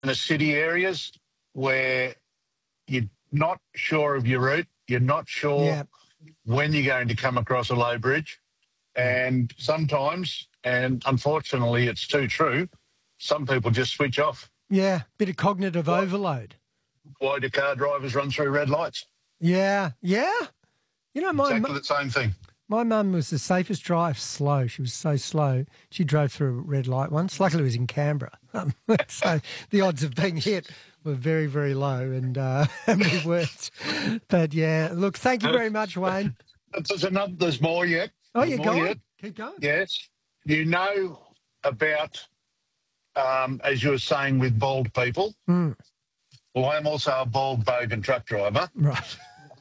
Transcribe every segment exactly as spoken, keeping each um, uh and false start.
the city areas where you're not sure of your route, you're not sure Yeah. when you're going to come across a low bridge. And sometimes, and unfortunately it's too true, some people just switch off. Yeah, bit of cognitive Why, overload. why do car drivers run through red lights? Yeah, yeah. You know, my Exactly the same thing. my mum was the safest drive, slow. She was so slow. She drove through a red light once. Luckily, it was in Canberra. Um, so the odds of being hit were very, very low, and, uh, and we weren't. But, yeah, look, thank you very much, Wayne. There's, another, there's more yet. Oh, There's yeah, more go on. yet. Keep going. Yes. You know about, um, as you were saying, with bald people. Mm. Well, I'm also a bald bogan truck driver. Right.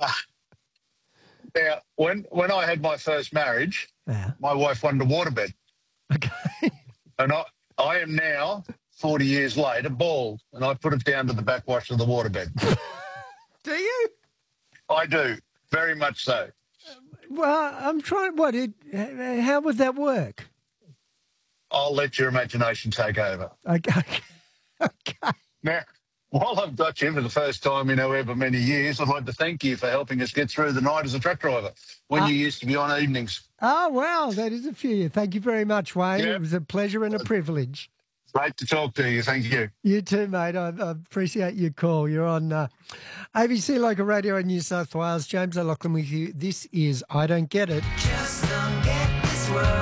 Now, when, when I had my first marriage, Yeah. my wife wanted a waterbed. Okay. And I, I am now, forty years later, bald, and I put it down to the backwash of the waterbed. Do you? I do, very much so. Well, I'm trying, what, it, how would that work? I'll let your imagination take over. Okay. Okay. Now, while I've got you for the first time in however many years, I'd like to thank you for helping us get through the night as a truck driver when Uh, you used to be on evenings. Oh, wow, that is a few. Thank you very much, Wayne. Yep. It was a pleasure and a privilege. Great to talk to you. Thank you. You too, mate. I, I appreciate your call. You're on uh, A B C Local Radio in New South Wales. James O'Loughlin with you. This is I Don't Get It. Just don't get this world.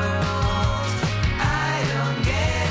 I don't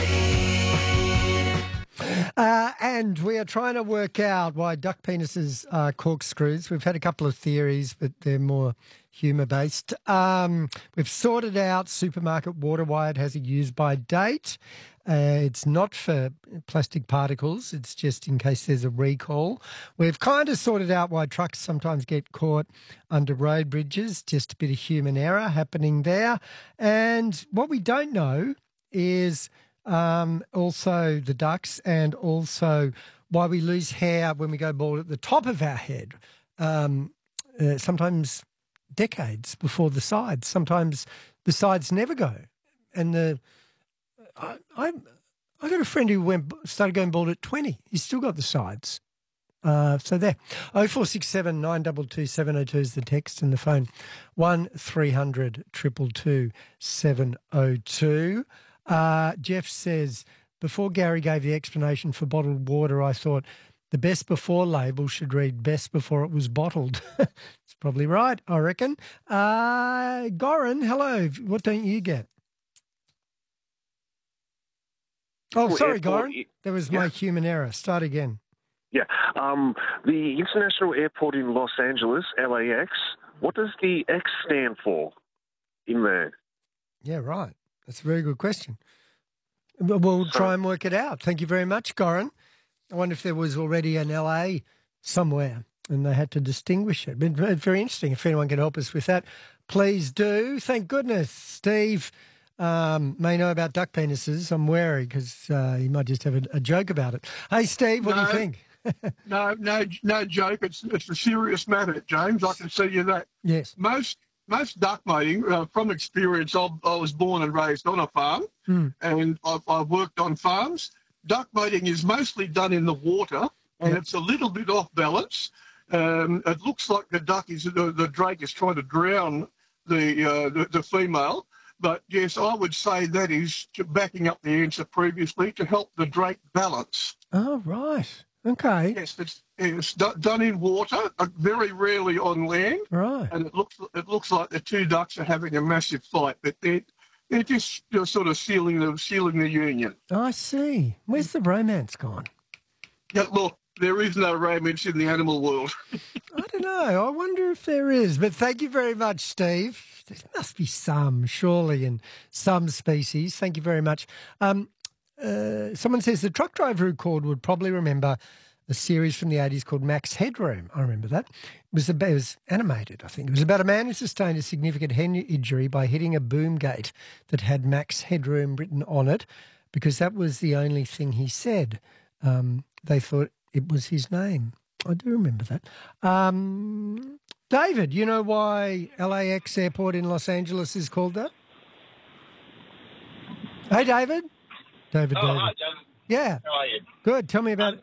get it. Uh, and we are trying to work out why duck penises are corkscrews. We've had a couple of theories, but they're more humour-based. Um, we've sorted out supermarket water, why it has a use-by date. Uh, it's not for plastic particles. It's just in case there's a recall. We've kind of sorted out why trucks sometimes get caught under road bridges. Just a bit of human error happening there. And what we don't know is um, also the ducks and also why we lose hair when we go bald at the top of our head. Um, uh, sometimes decades before the sides. Sometimes the sides never go. And the I, I I got a friend who went started going bald at twenty. He's still got the sides. Uh, so there. oh four six seven, nine two two, seven oh two is the text and the phone. one three hundred, two two two, seven oh two. Uh, Jeff says, before Gary gave the explanation for bottled water, I thought the best before label should read best before it was bottled. It's probably right, I reckon. Uh, Goran, hello. What don't you get? Oh, sorry, Airport, Goran. That was my yeah. human error. Start again. Yeah. Um, the International Airport in Los Angeles, L A X, what does the X stand for in there? Yeah, right. That's a very good question. We'll we'll try and work it out. Thank you very much, Goran. I wonder if there was already an L A somewhere and they had to distinguish it. But very interesting. If anyone can help us with that, please do. Thank goodness Steve um, may know about duck penises. I'm wary because uh, he might just have a, a joke about it. Hey, Steve, what No. do you think? No, no, no joke. It's it's a serious matter, James. I can tell you that. Yes. Most most duck mating, uh, from experience, I, I was born and raised on a farm, Mm. and I've, I've worked on farms. Duck mating is mostly done in the water, and Yep. it's a little bit off balance. Um, it looks like the duck is the, the drake is trying to drown the, uh, the the female. But yes, I would say that is to backing up the answer previously to help the drake balance. Oh, right. Okay. Yes, it's, it's do- done in water, uh, very rarely on land, Right. and it looks it looks like the two ducks are having a massive fight, but they're they're just you know, sort of sealing the sealing the union. I see. Where's the romance gone? Yeah, look, there is no romance in the animal world. I don't know. I wonder if there is. But thank you very much, Steve. There must be some, surely, in some species. Thank you very much. Um, uh, someone says the truck driver who called would probably remember a series from the eighties called Max Headroom. I remember that. It was, about, it was animated, I think. It was about a man who sustained a significant head injury by hitting a boom gate that had Max Headroom written on it because that was the only thing he said. Um, they thought it was his name. I do remember that. Um, David, you know why L A X Airport in Los Angeles is called that? Hey, David. David, Oh, David. hi, John. Yeah, How are you? good. Tell me about it.